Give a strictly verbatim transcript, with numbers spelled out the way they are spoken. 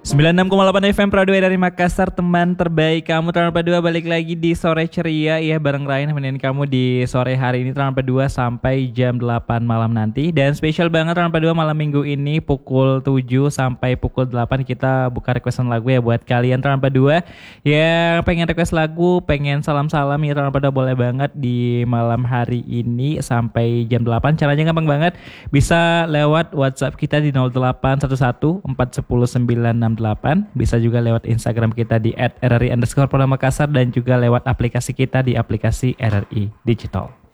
sembilan puluh enam koma delapan F M Pro dua dari Makassar, teman terbaik kamu. Trans dua balik lagi di sore ceria ya, bareng Ryan nemenin kamu di sore hari ini Trans dua sampai jam delapan malam nanti. Dan spesial banget Trans dua malam minggu ini pukul tujuh sampai pukul delapan kita buka requestan lagu ya buat kalian Trans dua yang pengen request lagu, pengen salam-salam ya Trans dua boleh banget di malam hari ini sampai jam delapan. Caranya gampang banget, bisa lewat WhatsApp kita di nol delapan satu satu empat satu nol sembilan enam delapan, bisa juga lewat Instagram kita di et r r i underscore Polda Makassar dan juga lewat aplikasi kita di aplikasi R R I Digital.